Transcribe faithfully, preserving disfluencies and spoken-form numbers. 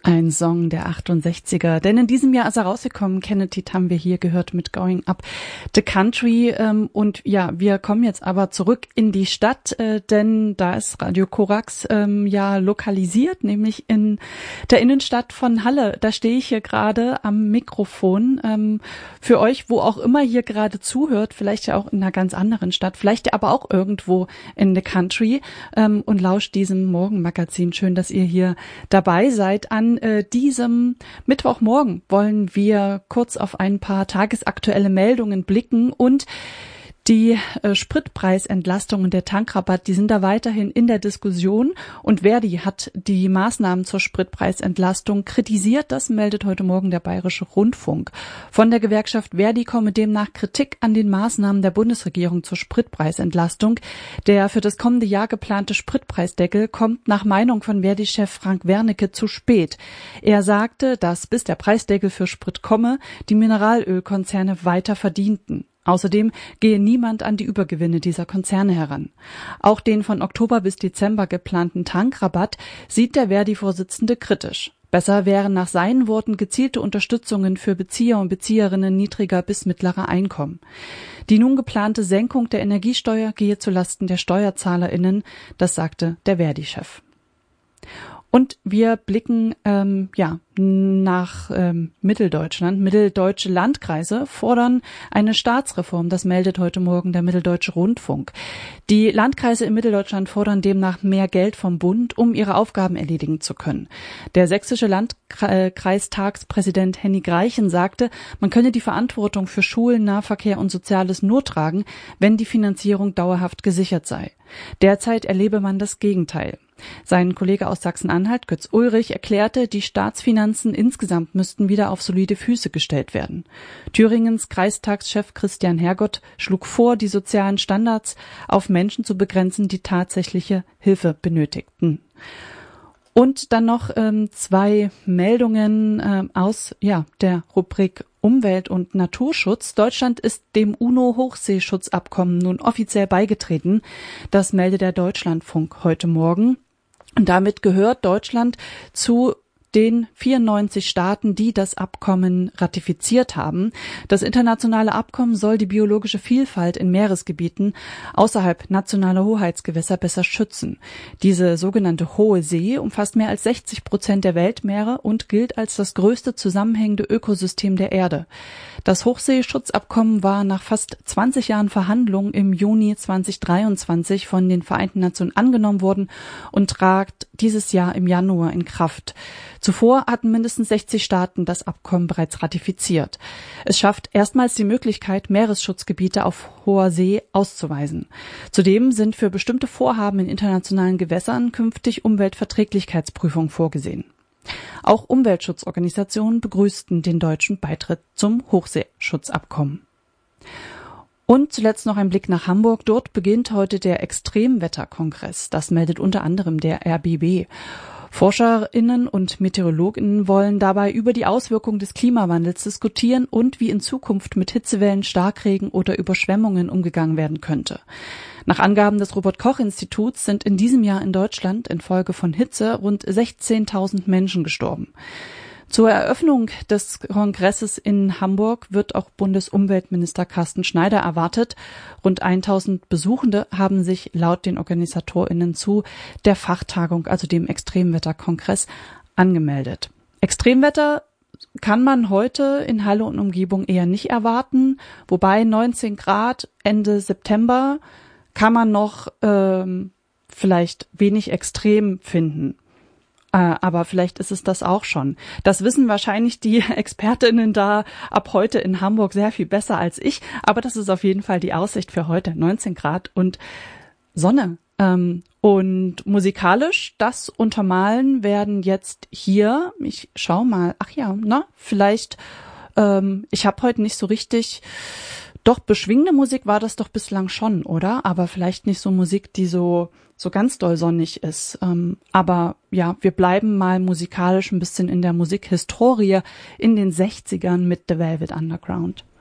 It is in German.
Ein Song der achtundsechziger, denn in diesem Jahr ist er rausgekommen. Kennedy haben wir hier gehört mit Going Up the Country. Und ja, wir kommen jetzt aber zurück in die Stadt, denn da ist Radio Korax ja lokalisiert, nämlich in der Innenstadt von Halle. Da stehe ich hier gerade am Mikrofon. Für euch, wo auch immer hier gerade zuhört, vielleicht ja auch in einer ganz anderen Stadt, vielleicht ja aber auch irgendwo in the Country und lauscht diesem Morgenmagazin. Schön, dass ihr hier dabei seid. An äh, diesem Mittwochmorgen wollen wir kurz auf ein paar tagesaktuelle Meldungen blicken und die äh, Spritpreisentlastungen, der Tankrabatt, die sind da weiterhin in der Diskussion und Verdi hat die Maßnahmen zur Spritpreisentlastung kritisiert. Das meldet heute Morgen der Bayerische Rundfunk. Von der Gewerkschaft Verdi komme demnach Kritik an den Maßnahmen der Bundesregierung zur Spritpreisentlastung. Der für das kommende Jahr geplante Spritpreisdeckel kommt nach Meinung von Verdi-Chef Frank Wernicke zu spät. Er sagte, dass bis der Preisdeckel für Sprit komme, die Mineralölkonzerne weiter verdienten. Außerdem gehe niemand an die Übergewinne dieser Konzerne heran. Auch den von Oktober bis Dezember geplanten Tankrabatt sieht der Verdi-Vorsitzende kritisch. Besser wären nach seinen Worten gezielte Unterstützungen für Bezieher und Bezieherinnen niedriger bis mittlerer Einkommen. Die nun geplante Senkung der Energiesteuer gehe zulasten der SteuerzahlerInnen, das sagte der Verdi-Chef. Und wir blicken ähm, ja nach ähm, Mitteldeutschland. Mitteldeutsche Landkreise fordern eine Staatsreform. Das meldet heute Morgen der Mitteldeutsche Rundfunk. Die Landkreise in Mitteldeutschland fordern demnach mehr Geld vom Bund, um ihre Aufgaben erledigen zu können. Der sächsische Landkreistagspräsident Henning Greichen sagte, man könne die Verantwortung für Schulen, Nahverkehr und Soziales nur tragen, wenn die Finanzierung dauerhaft gesichert sei. Derzeit erlebe man das Gegenteil. Sein Kollege aus Sachsen-Anhalt, Götz Ulrich, erklärte, die Staatsfinanzen insgesamt müssten wieder auf solide Füße gestellt werden. Thüringens Kreistagschef Christian Hergott schlug vor, die sozialen Standards auf Menschen zu begrenzen, die tatsächliche Hilfe benötigten. Und dann noch ähm, zwei Meldungen äh, aus ja der Rubrik Umwelt- und Naturschutz. Deutschland ist dem UNO-Hochseeschutzabkommen nun offiziell beigetreten. Das meldet der Deutschlandfunk heute Morgen. Und damit gehört Deutschland zu den vierundneunzig Staaten, die das Abkommen ratifiziert haben. Das internationale Abkommen soll die biologische Vielfalt in Meeresgebieten außerhalb nationaler Hoheitsgewässer besser schützen. Diese sogenannte Hohe See umfasst mehr als sechzig Prozent der Weltmeere und gilt als das größte zusammenhängende Ökosystem der Erde. Das Hochseeschutzabkommen war nach fast zwanzig Jahren Verhandlungen im Juni zweitausenddreiundzwanzig von den Vereinten Nationen angenommen worden und trat dieses Jahr im Januar in Kraft. Zuvor hatten mindestens sechzig Staaten das Abkommen bereits ratifiziert. Es schafft erstmals die Möglichkeit, Meeresschutzgebiete auf hoher See auszuweisen. Zudem sind für bestimmte Vorhaben in internationalen Gewässern künftig Umweltverträglichkeitsprüfungen vorgesehen. Auch Umweltschutzorganisationen begrüßten den deutschen Beitritt zum Hochseeschutzabkommen. Und zuletzt noch ein Blick nach Hamburg. Dort beginnt heute der Extremwetterkongress. Das meldet unter anderem der R B B. ForscherInnen und MeteorologInnen wollen dabei über die Auswirkungen des Klimawandels diskutieren und wie in Zukunft mit Hitzewellen, Starkregen oder Überschwemmungen umgegangen werden könnte. Nach Angaben des Robert-Koch-Instituts sind in diesem Jahr in Deutschland infolge von Hitze rund sechzehntausend Menschen gestorben. Zur Eröffnung des Kongresses in Hamburg wird auch Bundesumweltminister Carsten Schneider erwartet. Rund tausend Besuchende haben sich laut den OrganisatorInnen zu der Fachtagung, also dem Extremwetterkongress, angemeldet. Extremwetter kann man heute in Halle und Umgebung eher nicht erwarten, wobei neunzehn Grad Ende September kann man noch ähm, vielleicht wenig extrem finden. Aber vielleicht ist es das auch schon. Das wissen wahrscheinlich die ExpertInnen da ab heute in Hamburg sehr viel besser als ich. Aber das ist auf jeden Fall die Aussicht für heute. neunzehn Grad und Sonne. Und musikalisch, das Untermalen werden jetzt hier, ich schau mal, ach ja, na, vielleicht, ähm, ich habe heute nicht so richtig... Doch, beschwingende Musik war das doch bislang schon, oder? Aber vielleicht nicht so Musik, die so so ganz doll sonnig ist. Ähm, aber ja, wir bleiben mal musikalisch ein bisschen in der Musikhistorie in den sechzigern mit The Velvet Underground.